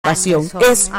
Es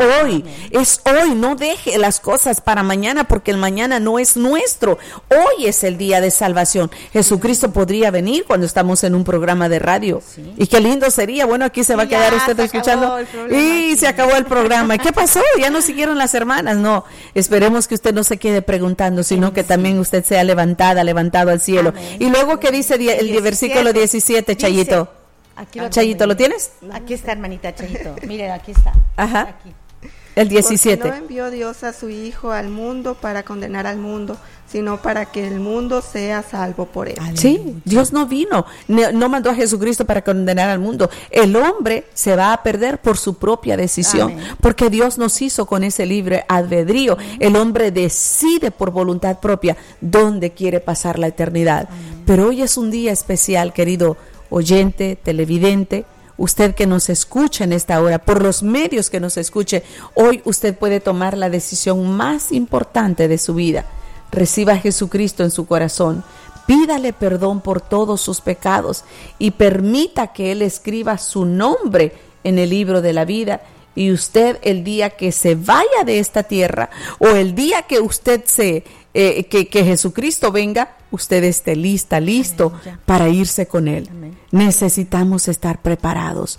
hoy, no deje las cosas para mañana porque el mañana no es nuestro. Hoy es el día de salvación. Jesucristo podría venir cuando estamos en un programa de radio. Sí. Y qué lindo sería. Bueno, aquí se va a quedar usted escuchando. Y se acabó el programa. ¿Qué pasó? Ya no siguieron las hermanas. No, esperemos que usted no se quede preguntando, sino que también usted sea levantado al cielo. Amén. Y luego, ¿qué dice el versículo 17, Chayito? Chayito, ¿lo tienes? Aquí está, hermanita Chayito. Mire, aquí está. Ajá. Aquí. El 17. Porque no envió Dios a su Hijo al mundo para condenar al mundo, sino para que el mundo sea salvo por él. Sí, Dios no vino, no mandó a Jesucristo para condenar al mundo. El hombre se va a perder por su propia decisión, amén, porque Dios nos hizo con ese libre albedrío. Amén. El hombre decide por voluntad propia dónde quiere pasar la eternidad. Amén. Pero hoy es un día especial, querido oyente, televidente, usted que nos escucha en esta hora, por los medios que nos escuche, hoy usted puede tomar la decisión más importante de su vida. Reciba a Jesucristo en su corazón, pídale perdón por todos sus pecados y permita que Él escriba su nombre en el libro de la vida. Y usted, el día que se vaya de esta tierra o el día que usted que Jesucristo venga, usted esté listo para irse con Él. Amén. Necesitamos estar preparados.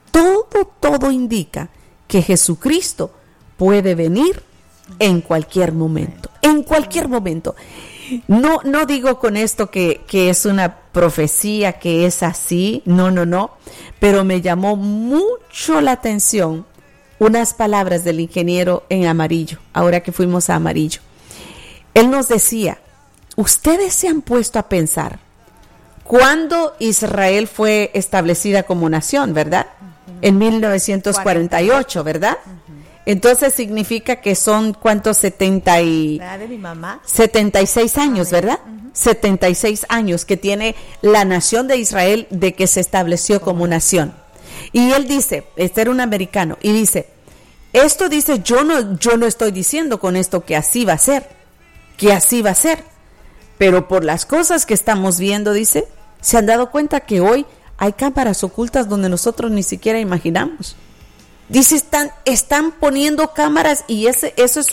Todo indica que Jesucristo puede venir en cualquier momento. En cualquier momento. No digo con esto que es una profecía, que es así. No. Pero me llamó mucho la atención unas palabras del ingeniero en Amarillo, ahora que fuimos a Amarillo. Él nos decía, ustedes se han puesto a pensar, ¿cuándo Israel fue establecida como nación, verdad? Uh-huh. En 1948, ¿verdad? Uh-huh. Entonces significa que son, ¿cuántos? 76 años, ¿verdad? Uh-huh. 76 años que tiene la nación de Israel de que se estableció como nación. Y él dice, este era un americano, y dice, esto dice, yo no estoy diciendo con esto que así va a ser, pero por las cosas que estamos viendo, dice, se han dado cuenta que hoy hay cámaras ocultas donde nosotros ni siquiera imaginamos. Dice, están poniendo cámaras y eso es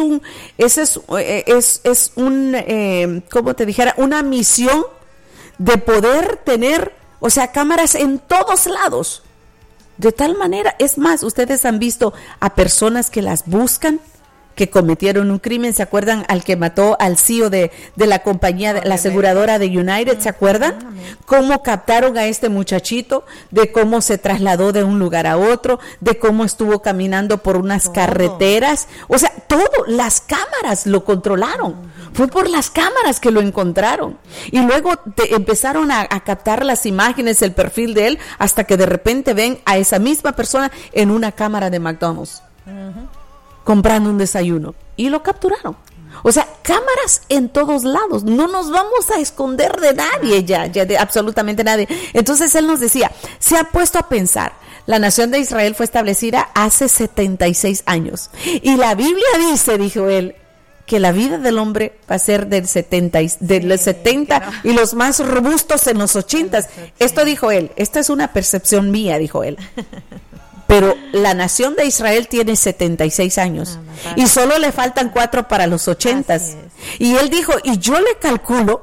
como te dijera, una misión de poder tener, o sea, cámaras en todos lados. De tal manera, es más, ustedes han visto a personas que las buscan, que cometieron un crimen. ¿Se acuerdan al que mató al CEO de la compañía, la aseguradora de United? ¿Se acuerdan? Cómo captaron a este muchachito, de cómo se trasladó de un lugar a otro, de cómo estuvo caminando por unas carreteras. O sea, las cámaras lo controlaron. Fue por las cámaras que lo encontraron. Y luego empezaron a captar las imágenes, el perfil de él, hasta que de repente ven a esa misma persona en una cámara de McDonald's. Comprando un desayuno, y lo capturaron. O sea, cámaras en todos lados, no nos vamos a esconder de nadie ya de absolutamente nadie. Entonces él nos decía, se ha puesto a pensar, la nación de Israel fue establecida hace 76 años, y la Biblia dice, dijo él, que la vida del hombre va a ser del 70 y los más robustos en los 80. Esto dijo él, esta es una percepción mía, dijo él. Pero la nación de Israel tiene 76 años y solo le faltan 4 para los 80. Y él dijo, y yo le calculo,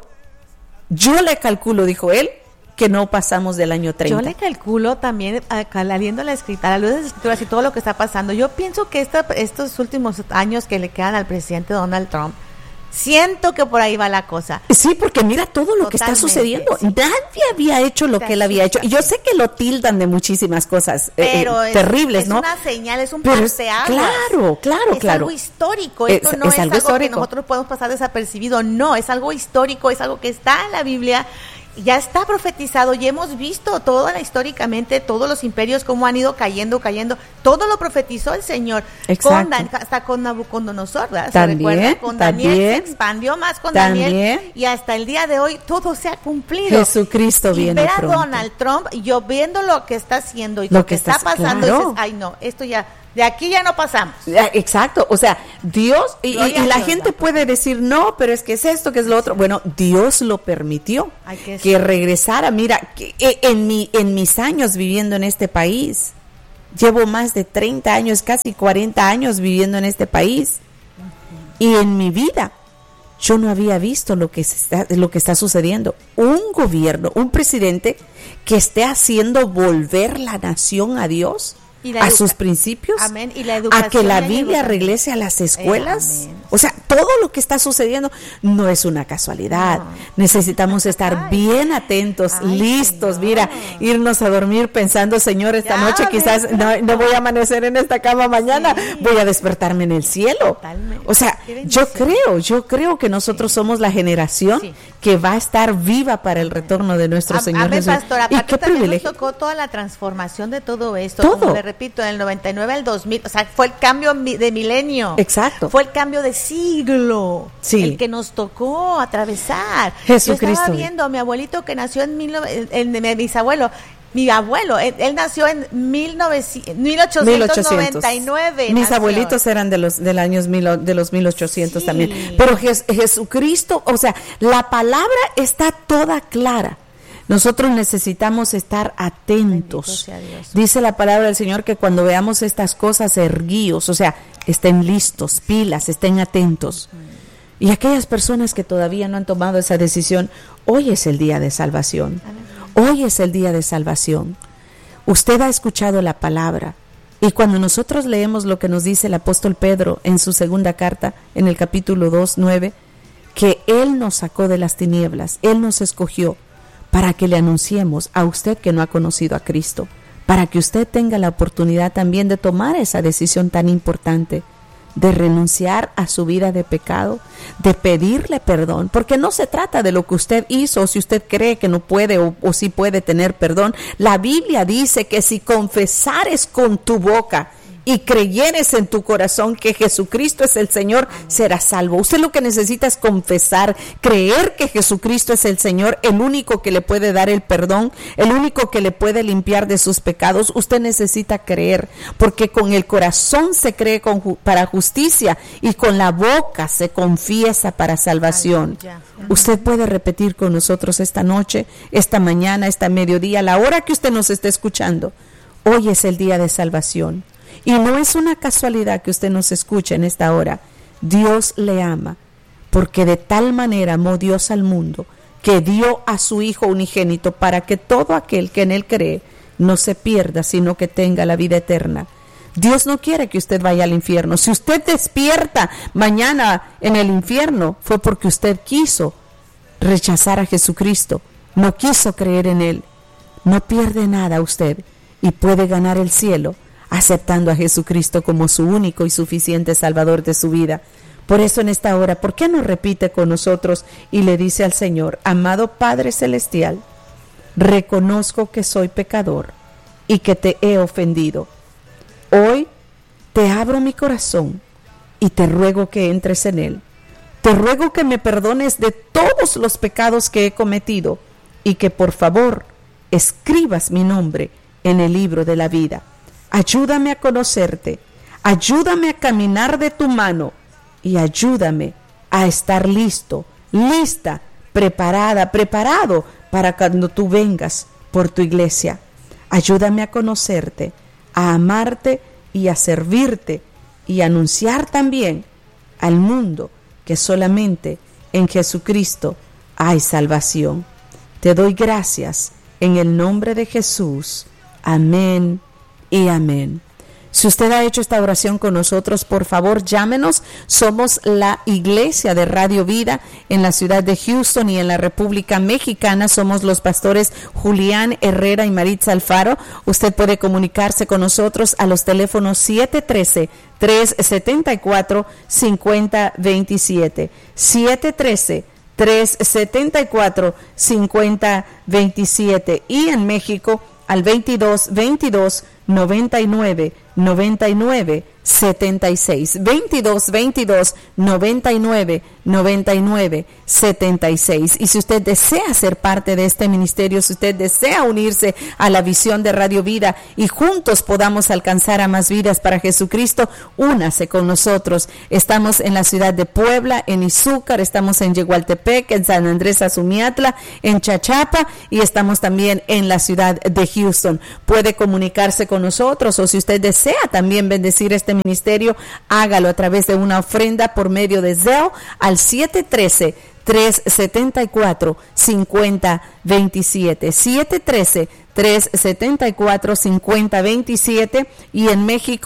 dijo él, que no pasamos del año 30. Yo le calculo también, leyendo la luz de las escrituras y todo lo que está pasando, yo pienso que estos últimos años que le quedan al presidente Donald Trump, siento que por ahí va la cosa. Sí, porque mira todo lo que está sucediendo. Sí. Nadie había hecho lo que él había hecho. Y yo sé que lo tildan de muchísimas cosas terribles, ¿no? Es una señal, es un parteaguas. Claro. Es algo histórico. Esto no es algo que nosotros podemos pasar desapercibido. No, es algo histórico, es algo que está en la Biblia. Ya está profetizado y hemos visto históricamente todos los imperios cómo han ido cayendo, todo lo profetizó el Señor. Hasta con Nabucodonosor, ¿verdad? También, con Daniel se expandió más con Daniel y hasta el día de hoy todo se ha cumplido. Jesucristo viene pronto. Y ver a Donald Trump, yo viendo lo que está haciendo y lo que está pasando, dices, ay no, esto ya... De aquí ya no pasamos. Exacto, o sea, Dios, y la gente puede decir, no, pero es que es esto, que es lo otro. Bueno, Dios lo permitió, que regresara. Mira, que en mis años viviendo en este país, Llevo más de 30 años, casi 40 años viviendo en este país. Y en mi vida yo no había visto lo que está sucediendo. Un gobierno, un presidente que esté haciendo volver la nación a Dios, a sus principios, amén. Y la educación, a que la Biblia regrese a las escuelas. O sea, todo lo que está sucediendo no es una casualidad. No. Necesitamos estar bien atentos, listos. Señor. Mira, irnos a dormir pensando, Señor, esta noche quizás no voy a amanecer en esta cama mañana, voy a despertarme en el cielo. Totalmente. O sea, yo creo que nosotros somos la generación que va a estar viva para el retorno de nuestro Señor Jesús. Pastora, y qué privilegio. Nos tocó toda la transformación de todo esto. Todo. Como le repito, del 99 al 2000, o sea, fue el cambio de milenio. Exacto. Fue el cambio de siglo. Sí. El que nos tocó atravesar. Jesucristo. Yo estaba viendo a mi abuelito que nació en bisabuelo. Mi abuelo, él nació en 1899. Mis abuelitos eran de los 1800 también. Pero Jesucristo, o sea, la palabra está toda clara. Nosotros necesitamos estar atentos. Dice la palabra del Señor que cuando veamos estas cosas, erguíos, o sea, estén listos, pilas, estén atentos. Y aquellas personas que todavía no han tomado esa decisión, hoy es el día de salvación. Hoy es el día de salvación. Usted ha escuchado la palabra. Y cuando nosotros leemos lo que nos dice el apóstol Pedro en su segunda carta, en el capítulo 2, 9, que Él nos sacó de las tinieblas, Él nos escogió para que le anunciemos a usted que no ha conocido a Cristo, para que usted tenga la oportunidad también de tomar esa decisión tan importante, de renunciar a su vida de pecado, de pedirle perdón, porque no se trata de lo que usted hizo, o si usted cree que no puede o si puede tener perdón. La Biblia dice que si confesares con tu boca y creyeres en tu corazón que Jesucristo es el Señor, serás salvo. Usted lo que necesita es confesar, creer que Jesucristo es el Señor, el único que le puede dar el perdón, el único que le puede limpiar de sus pecados. Usted necesita creer, porque con el corazón se cree para justicia y con la boca se confiesa para salvación. Usted puede repetir con nosotros esta noche, esta mañana, esta mediodía, la hora que usted nos esté escuchando. Hoy es el día de salvación. Y no es una casualidad que usted nos escuche en esta hora. Dios le ama, porque de tal manera amó Dios al mundo, que dio a su Hijo unigénito para que todo aquel que en Él cree no se pierda, sino que tenga la vida eterna. Dios no quiere que usted vaya al infierno. Si usted despierta mañana en el infierno, fue porque usted quiso rechazar a Jesucristo, no quiso creer en Él. No pierde nada usted y puede ganar el cielo aceptando a Jesucristo como su único y suficiente Salvador de su vida. Por eso en esta hora, ¿por qué no repite con nosotros y le dice al Señor: amado Padre Celestial, reconozco que soy pecador y que te he ofendido. Hoy te abro mi corazón y te ruego que entres en él. Te ruego que me perdones de todos los pecados que he cometido y que por favor escribas mi nombre en el libro de la vida. Ayúdame a conocerte, ayúdame a caminar de tu mano y ayúdame a estar listo, lista, preparado para cuando tú vengas por tu iglesia. Ayúdame a conocerte, a amarte y a servirte y a anunciar también al mundo que solamente en Jesucristo hay salvación. Te doy gracias en el nombre de Jesús. Amén y amén. Si usted ha hecho esta oración con nosotros, por favor llámenos. Somos la Iglesia de Radio Vida en la ciudad de Houston y en la República Mexicana. Somos los pastores Julián Herrera y Maritza Alfaro. Usted puede comunicarse con nosotros a los teléfonos 713-374-5027. 713-374-5027. Y en México al 22 99 76, 22 99 76. Y si usted desea ser parte de este ministerio, si usted desea unirse a la visión de Radio Vida y juntos podamos alcanzar a más vidas para Jesucristo, únase con nosotros. Estamos en la ciudad de Puebla, en Izúcar, estamos en Yehualtepec, en San Andrés Azumiatla, en Chachapa y estamos también en la ciudad de Houston. Puede comunicarse con con nosotros, o si usted desea también bendecir este ministerio, hágalo a través de una ofrenda por medio de Zelle al 713-374-5027. 713-374-5027 y en México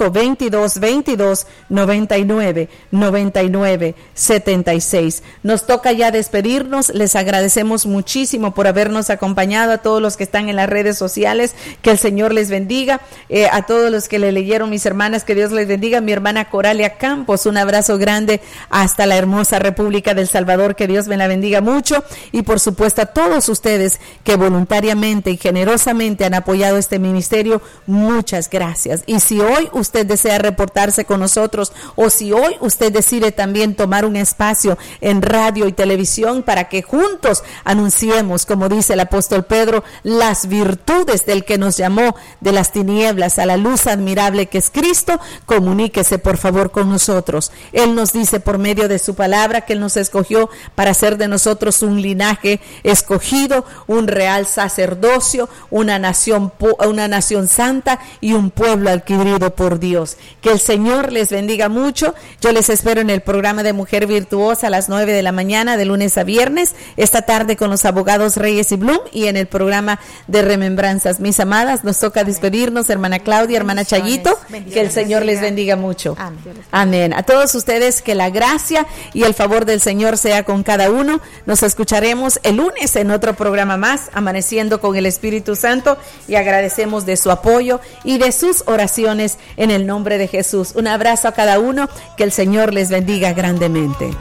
22-22-99-99-76. Nos toca ya despedirnos. Les agradecemos muchísimo por habernos acompañado, a todos los que están en las redes sociales, que el Señor les bendiga, a todos los que le leyeron, mis hermanas, que Dios les bendiga. Mi hermana Coralia Campos, un abrazo grande hasta la hermosa República del Salvador, que Dios me la bendiga mucho, y por supuesto a todos ustedes que voluntariamente y generosamente han apoyado este ministerio, muchas gracias. Y si hoy usted desea reportarse con nosotros, o si hoy usted decide también tomar un espacio en radio y televisión para que juntos anunciemos, como dice el apóstol Pedro, las virtudes del que nos llamó de las tinieblas a la luz admirable que es Cristo, comuníquese por favor con nosotros. Él nos dice por medio de su palabra que Él nos escogió para hacer de nosotros un linaje escogido, un real sacerdocio, una nación santa y un pueblo adquirido por Dios. Que el Señor les bendiga mucho. Yo les espero en el programa de Mujer Virtuosa a las 9 de la mañana de lunes a viernes, esta tarde con los abogados Reyes y Blum, y en el programa de Remembranzas. Mis amadas, nos toca despedirnos, hermana Claudia, hermana Chayito, que el Señor les bendiga mucho. Amén. A todos ustedes, que la gracia y el favor del Señor sea con cada uno. Nos escucharemos el lunes en otro programa más, Amaneciendo con el Espíritu Santo, y agradecemos de su apoyo y de sus oraciones en el nombre de Jesús. Un abrazo a cada uno, que el Señor les bendiga grandemente.